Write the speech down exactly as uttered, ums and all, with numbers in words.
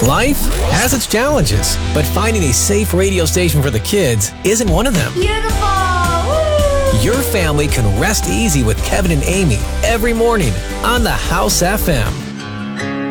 Life has its challenges, but finding a safe radio station for the kids isn't one of them. Beautiful! Woo! Your family can rest easy with Kevin and Amy every morning on the House F M.